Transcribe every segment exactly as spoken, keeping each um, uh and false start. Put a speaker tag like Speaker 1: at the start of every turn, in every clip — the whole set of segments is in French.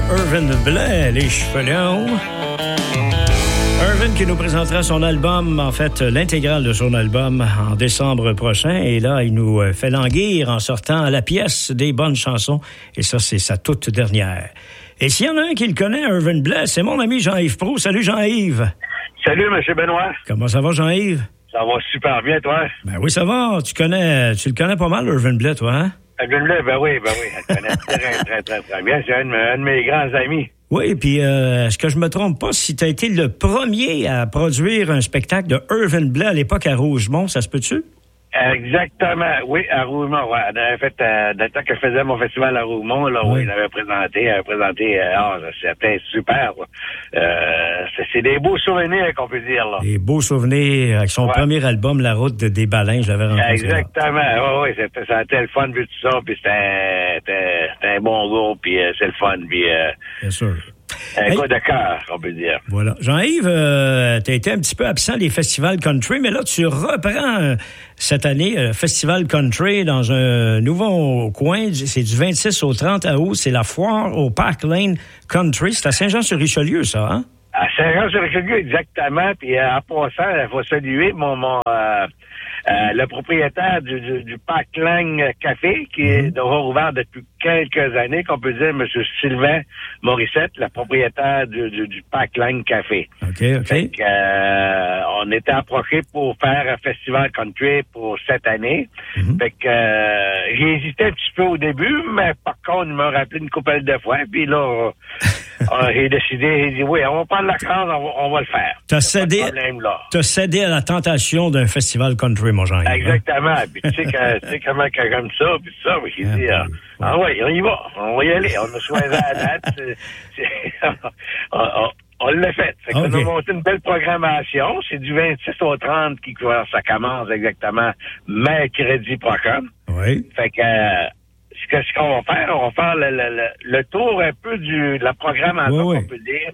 Speaker 1: Irvin Blais, les cheveux longs. Irvin qui nous présentera son album, en fait, l'intégrale de son album en décembre prochain. Et là, il nous fait languir en sortant à la pièce des bonnes chansons. Et ça, c'est sa toute dernière. Et s'il y en a un qui le connaît, Irvin Blais, c'est mon ami Jean-Yves Proulx. Salut Jean-Yves.
Speaker 2: Salut, M. Benoît.
Speaker 1: Comment ça va, Jean-Yves?
Speaker 2: Ça va super bien, toi?
Speaker 1: Ben oui, ça va. Tu connais, tu le connais pas mal, Irvin Blais, toi, hein?
Speaker 2: Irvin Blais, ben oui, ben oui. Elle connaît très, très, très, très bien. C'est un, un de mes grands amis.
Speaker 1: Oui, puis euh, est-ce que je me trompe pas si tu as été le premier à produire un spectacle de Irvin Blais à l'époque à Rougemont, ça se peut-tu?
Speaker 2: Exactement, oui, à Rougemont. Ouais. En fait, euh, dans le temps que je faisais mon festival à Rougemont, là, oui, il avait présenté, il avait présenté, euh, ah, c'était super. Euh, c'est, c'est des beaux souvenirs qu'on peut dire, là.
Speaker 1: Des beaux souvenirs avec son ouais. premier album, La Route des Baleines, je l'avais rencontré.
Speaker 2: Exactement, oui, oui, c'était, ça a été le fun, puis tout ça, puis c'était, c'était, c'était un bon groupe, puis euh, c'est le fun, puis... Euh,
Speaker 1: Bien sûr.
Speaker 2: Un
Speaker 1: hey,
Speaker 2: coup de cœur, on peut dire.
Speaker 1: Voilà. Jean-Yves, euh, tu as été un petit peu absent des festivals country, mais là, tu reprends euh, cette année le euh, Festival Country dans un nouveau coin. C'est du vingt-six au trente août. C'est la foire au Park Lane Country. C'est à Saint-Jean-sur-Richelieu, ça, hein? À
Speaker 2: Saint-Jean-sur-Richelieu, exactement. Puis euh, en passant, il faut saluer mon... mon euh, Euh, le propriétaire du, du, du Park Lane Café, qui est d'avoir ouvert depuis quelques années, qu'on peut dire M. Sylvain Morissette, le propriétaire du, du, du Park Lane Café.
Speaker 1: OK, OK.
Speaker 2: Fait que, euh, on était approché pour faire un festival country pour cette année. Mm-hmm. Fait que euh, j'ai hésité un petit peu au début, mais par contre, il m'a rappelé une couple de fois, puis là, euh, j'ai décidé, j'ai dit, oui, on va prendre la carte, on va, on va le faire.
Speaker 1: T'as cédé, t'as cédé à la tentation d'un festival country, mon Jean.
Speaker 2: Exactement. Hein? Puis tu sais, que, tu sais comment que j'aime ça, puis ça, mais j'ai dit, ah, ah oui, on y va, on va y aller, on a choisi la date, c'est, c'est, on, on, on l'a fait. Fait qu'on okay. a monté une belle programmation, c'est du vingt-six au trente qui ça commence exactement mercredi prochain.
Speaker 1: Oui.
Speaker 2: Fait que euh, ce qu'on va faire, on va faire le, le, le, le tour un peu du, de la programmation, oui, oui. on peut dire.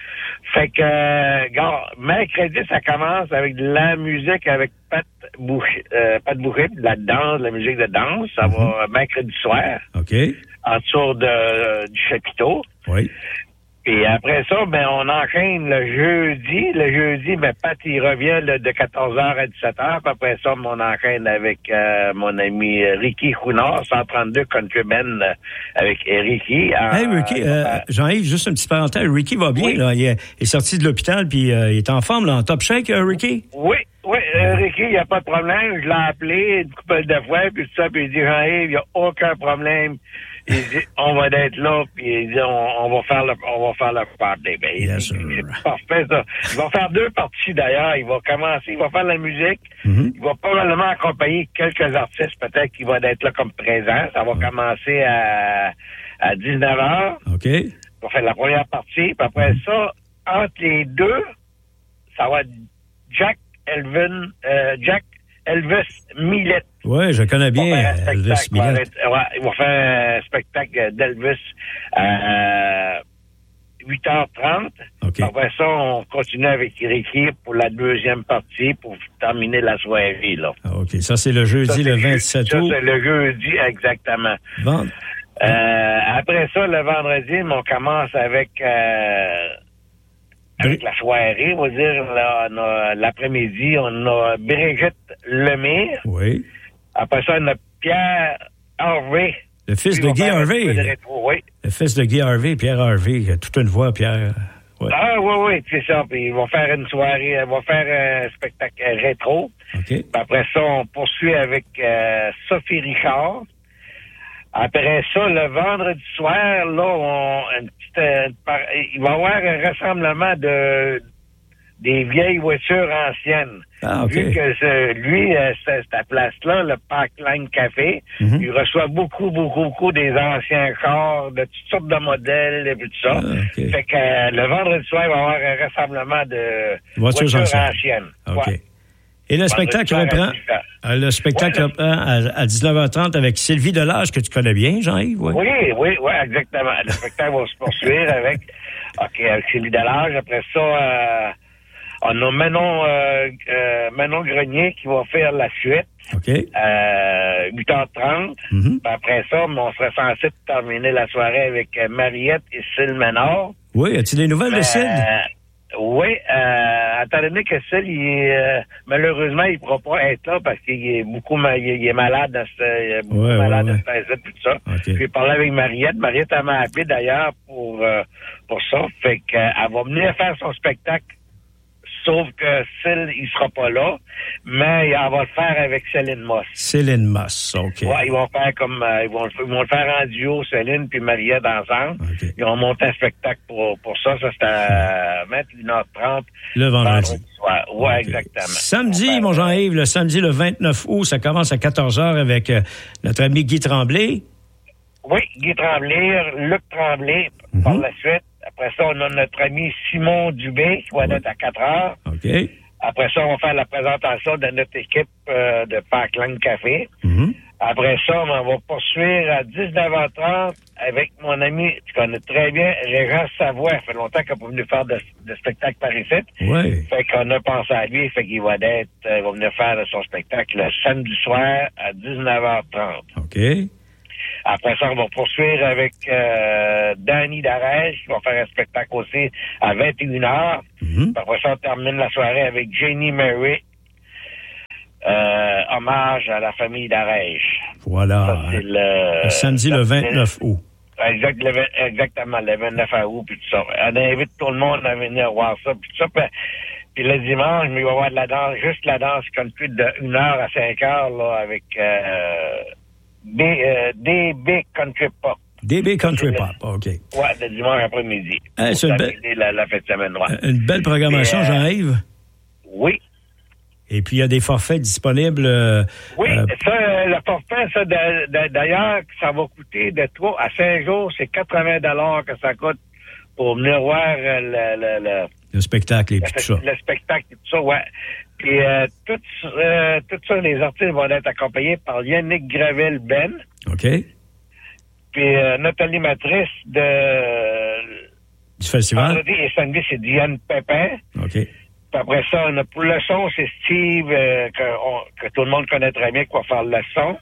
Speaker 2: Fait que, euh, gars, mercredi, ça commence avec de la musique avec Pat Boucher, euh, Pat Boucher, de la danse, de la musique de danse. Ça mm-hmm. va mercredi soir.
Speaker 1: OK.
Speaker 2: En dessous de, euh, du chapiteau.
Speaker 1: Oui.
Speaker 2: Et après ça, ben, on enchaîne le jeudi. Le jeudi, ben, Pat, il revient là, de quatorze heures à dix-sept heures. Puis après ça, on enchaîne avec euh, mon ami Ricky Chouinard, cent trente-deux Countrymen euh, avec Ricky.
Speaker 1: Hey, Ricky, euh, euh, Jean-Yves, juste une petite parenthèse. Ricky va bien, oui. là. Il est, il est sorti de l'hôpital, puis euh, il est en forme, là, en top shape, euh, Ricky?
Speaker 2: Oui. Oui, euh, Ricky, il n'y a pas de problème. Je l'ai appelé une couple de fois, puis tout ça, puis il dit, Jean-Yves, il n'y a aucun problème. Il dit, on va être là, puis il dit, on, on va faire le, on va faire le party. Ben, il
Speaker 1: yes,
Speaker 2: dit, c'est parfait, ça. Il va faire deux parties, d'ailleurs. Il va commencer, il va faire la musique. Mm-hmm. Il va probablement accompagner quelques artistes, peut-être, qui vont être là comme présents. Ça va oh. commencer à, à dix-neuf heures.
Speaker 1: OK.
Speaker 2: Il va faire la première partie, puis après mm-hmm. ça, entre les deux, ça va être Jack Elvin, euh, Jack Elvis Millet.
Speaker 1: Oui, je connais bien Elvis Millet.
Speaker 2: Ouais, il va faire un spectacle d'Elvis à huit heures trente.
Speaker 1: Okay.
Speaker 2: Après ça, on continue avec Ricky pour la deuxième partie pour terminer la soirée, là.
Speaker 1: Ah, OK. Ça, c'est le jeudi, ça, le vingt-sept août.
Speaker 2: Ça, c'est le jeudi, exactement.
Speaker 1: Bon.
Speaker 2: Euh, après ça, le vendredi, on commence avec... Euh, Avec la soirée, on va dire, là, on a, l'après-midi, on a Brigitte Lemire.
Speaker 1: Oui.
Speaker 2: Après ça, on a Pierre Harvey.
Speaker 1: Le fils de Guy Harvey.
Speaker 2: Oui.
Speaker 1: Le fils de Guy Harvey, Pierre Harvey. Il a toute une voix, Pierre.
Speaker 2: Ouais. Ah, oui, oui, c'est ça. Puis ils vont faire une soirée, ils vont faire un spectacle rétro.
Speaker 1: OK.
Speaker 2: Puis après ça, on poursuit avec euh, Sophie Richard. Après ça, le vendredi soir, là, on, une petite, une, il va y avoir un rassemblement de des vieilles voitures anciennes.
Speaker 1: Ah, okay.
Speaker 2: Vu que ce, lui, cette place-là, le Park Lane Café, mm-hmm. il reçoit beaucoup, beaucoup, beaucoup des anciens chars, de toutes sortes de modèles et tout ça. Ah, okay. Fait que euh, le vendredi soir, il va y avoir un rassemblement de
Speaker 1: voitures,
Speaker 2: voitures
Speaker 1: anciennes.
Speaker 2: anciennes.
Speaker 1: OK.
Speaker 2: Ouais.
Speaker 1: Et le spectacle reprend, le spectacle
Speaker 2: ouais,
Speaker 1: reprend à, à dix-neuf heures trente avec Sylvie Delage, que tu connais bien, Jean-Yves. Ouais.
Speaker 2: Oui, oui, oui, exactement. Le spectacle va se poursuivre avec, OK, avec Sylvie Delage. Après ça, euh, On a Manon, euh, euh, Manon Grenier qui va faire la suite.
Speaker 1: OK.
Speaker 2: Euh, huit heures trente.
Speaker 1: Mm-hmm.
Speaker 2: Puis après ça, on serait censé terminer la soirée avec euh, Mariette et Syl Ménard.
Speaker 1: Oui, as-tu des nouvelles de Syl?
Speaker 2: Euh, oui, euh, étant donné que Syl, il est, euh, malheureusement, il ne pourra pas être là parce qu'il est beaucoup ma- il est malade dans ce, il est beaucoup
Speaker 1: ouais,
Speaker 2: malade
Speaker 1: ouais,
Speaker 2: dans
Speaker 1: ouais.
Speaker 2: ce et tout ça.
Speaker 1: Okay.
Speaker 2: Puis il parlait avec Mariette. Mariette, elle m'a appelé d'ailleurs pour, euh, pour ça. Fait qu'elle va venir faire son spectacle. Sauf que Syl, il sera pas là, mais elle va le faire avec Céline Moss.
Speaker 1: Céline Moss, OK.
Speaker 2: Ouais, ils vont faire comme, euh, ils, vont, ils vont le faire en duo, Céline puis Mariette ensemble.
Speaker 1: Okay.
Speaker 2: Ils vont monter un spectacle pour, pour ça. Ça, c'est à vingt et une heures trente.
Speaker 1: Le vendredi.
Speaker 2: Ouais, ouais okay. Exactement.
Speaker 1: Samedi, mon Jean-Yves, le samedi, le vingt-neuf août, ça commence à quatorze heures avec euh, notre ami Guy Tremblay.
Speaker 2: Oui, Guy Tremblay, Luc Tremblay, mm-hmm. par la suite. Après ça, on a notre ami Simon Dubé qui va ouais. être à quatre heures.
Speaker 1: OK.
Speaker 2: Après ça, on va faire la présentation de notre équipe euh, de Parkland Café.
Speaker 1: Mm-hmm. Après
Speaker 2: ça, on va poursuivre à dix-neuf heures trente avec mon ami, tu connais très bien, Régent Savoie. Ça fait longtemps qu'il n'a pas venu faire de, de spectacle par ici.
Speaker 1: Oui.
Speaker 2: Fait qu'on a pensé à lui, fait qu'il va être, euh, va venir faire son spectacle le samedi soir à dix-neuf heures trente.
Speaker 1: OK.
Speaker 2: Après ça, on va poursuivre avec euh, Danny Darèche, qui va faire un spectacle aussi à vingt et une heures. Mm-hmm. Après ça, on termine la soirée avec Jenny Murray, euh, hommage à la famille Darèche.
Speaker 1: Voilà.
Speaker 2: Ça, c'est le,
Speaker 1: le samedi le vingt-neuf août.
Speaker 2: Exact, le, exactement, le vingt-neuf août, puis tout ça. On invite tout le monde à venir voir ça, puis tout ça. Puis, puis le dimanche, il va y avoir de la danse, juste la danse country de une heure à cinq heures, là, avec... Euh, D, euh, D B Country Pop.
Speaker 1: D B Country Pop, OK.
Speaker 2: Ouais, le dimanche après-midi.
Speaker 1: Hey, c'est une, be-
Speaker 2: la, la fête de semaine, ouais.
Speaker 1: Une belle programmation, Et, euh, Jean-Yves.
Speaker 2: Oui.
Speaker 1: Et puis, il y a des forfaits disponibles. Euh,
Speaker 2: oui,
Speaker 1: euh,
Speaker 2: ça, le forfait, ça, de, de, d'ailleurs, ça va coûter de trois à cinq jours, c'est quatre-vingts dollars que ça coûte pour venir voir le... Le, le,
Speaker 1: le spectacle et
Speaker 2: le,
Speaker 1: tout ça.
Speaker 2: Le spectacle et tout ça, ouais. Puis, euh, tout, euh, tout ça, les artistes vont être accompagnés par Yannick Gravel-Ben.
Speaker 1: OK.
Speaker 2: Puis, euh, notre animatrice de...
Speaker 1: Du festival.
Speaker 2: Vendredi et samedi, c'est Diane Pépin.
Speaker 1: OK.
Speaker 2: Puis après ça, on a pour le son, c'est Steve, euh, que, on, que tout le monde connaît très bien, qui va faire le son.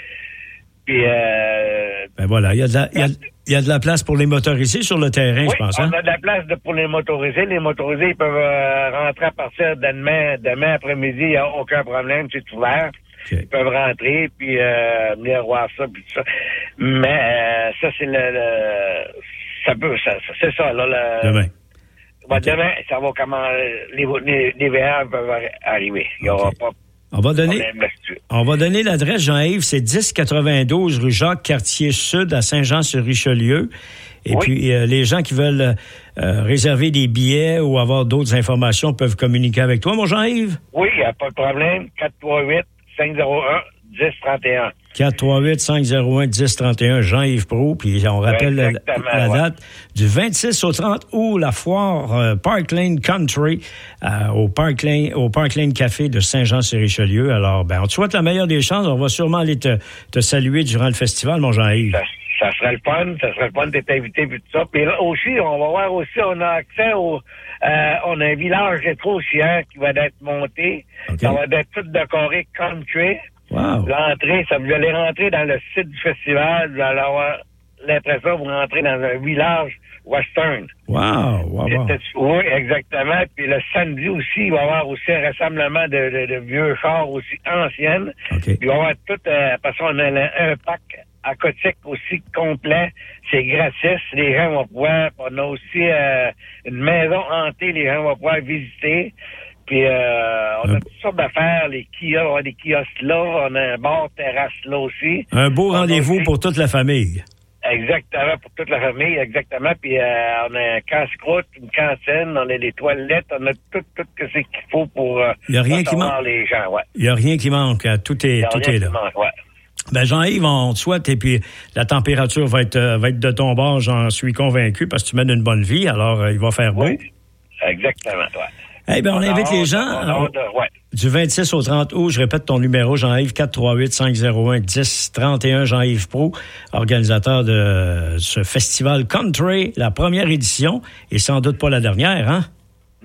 Speaker 2: Puis, euh...
Speaker 1: Ben voilà, il y a de la... Il y a... Il y a de la place pour les motorisés sur le terrain,
Speaker 2: oui,
Speaker 1: je pense. Hein?
Speaker 2: On a de la place de, pour les motorisés. Les motorisés, ils peuvent euh, rentrer à partir de demain, demain après-midi. Il n'y a aucun problème, c'est ouvert. Okay. Ils peuvent rentrer, puis euh, venir voir ça, puis tout ça. Mais euh, ça, c'est le... le ça peut... Ça, c'est ça, là. Le,
Speaker 1: demain.
Speaker 2: Ben,
Speaker 1: okay.
Speaker 2: Demain, ça va comment... Les, les, les V R peuvent arriver. Il n'y aura okay. pas...
Speaker 1: On va donner, on va donner l'adresse, Jean-Yves, c'est dix quatre-vingt-douze rue Jacques, quartier Sud, à Saint-Jean-sur-Richelieu. Et oui. puis, euh, les gens qui veulent euh, réserver des billets ou avoir d'autres informations peuvent communiquer avec toi, mon Jean-Yves?
Speaker 2: Oui, il n'y a pas de problème. quatre trois huit, cinq zéro un, dix trente et un.
Speaker 1: quatre trois huit, cinq zéro un, dix trente et un, Jean-Yves Proulx. Puis on rappelle la, la ouais. date du vingt-six au trente août, la foire euh, Park Lane Country euh, au Park Lane, au Park Lane Café de Saint-Jean-sur-Richelieu. Alors, ben, on te souhaite la meilleure des chances. On va sûrement aller te, te saluer durant le festival, mon Jean-Yves.
Speaker 2: Ça, ça serait le fun. Ça serait le fun d'être invité puis tout ça. Puis là aussi, on va voir aussi, on a accès au... Euh, on a un village rétro aussi, hein, qui va être monté. Okay. Ça va être tout décoré country.
Speaker 1: Wow.
Speaker 2: L'entrée, ça, vous allez rentrer dans le site du festival, vous allez avoir l'impression que vous rentrez dans un village western.
Speaker 1: Wow, wow, wow.
Speaker 2: Oui, exactement. Puis le samedi aussi, il va y avoir aussi un rassemblement de, de, de vieux chars aussi anciennes.
Speaker 1: Okay.
Speaker 2: Il va y avoir tout, euh, parce qu'on a un pack aquatique aussi complet. C'est gratis. Les gens vont pouvoir, on a aussi euh, une maison hantée, les gens vont pouvoir visiter. Puis, euh, on a un... toutes sortes d'affaires, les kiosques, on a des kiosques là, on a un bar terrasse là aussi.
Speaker 1: Un beau on rendez-vous aussi... pour toute la famille.
Speaker 2: Exactement, pour toute la famille, exactement. Puis, euh, on a un casse-croûte, une cantine, on a des toilettes, on a tout, tout ce qu'il faut pour euh,
Speaker 1: Il y a rien qui manque.
Speaker 2: les gens, ouais.
Speaker 1: Il y a rien qui manque, tout est, tout est là.
Speaker 2: Manque, ouais.
Speaker 1: Ben Jean-Yves, on te souhaite, et puis la température va être, va être de ton bord, j'en suis convaincu, parce que tu mènes une bonne vie, alors euh, il va faire beau.
Speaker 2: Oui, exactement, ouais.
Speaker 1: Eh bien, on, on invite les gens
Speaker 2: on, on, on, ouais.
Speaker 1: du vingt-six au trente août. Je répète ton numéro, Jean-Yves, quatre trois huit, cinq zéro un, dix trente et un, Jean-Yves Proulx, organisateur de ce festival Country, la première édition, et sans doute pas la dernière, hein?
Speaker 2: Non,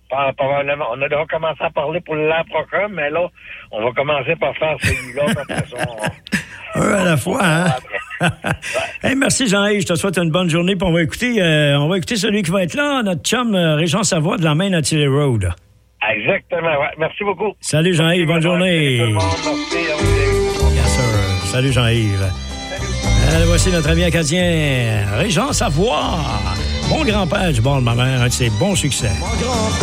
Speaker 2: probablement. On a déjà commencé à parler pour l'an prochain, mais là, on va commencer par faire celui-là. Parce que on...
Speaker 1: Un à la fois, hein? Hey, merci Jean-Yves, je te souhaite une bonne journée. Puis on va écouter, euh, on va écouter celui qui va être là, notre chum euh, Régent Savoie de la Main Nattier Road.
Speaker 2: Exactement, ouais. Merci beaucoup.
Speaker 1: Salut Jean-Yves, bonne journée.
Speaker 2: Tout le monde, merci à vous.
Speaker 1: Bien sûr. Salut Jean-Yves. Alors, voici notre ami acadien, Régent Savoie. Mon grand-père du bord de ma mère, un de ses bons succès. Mon grand-père.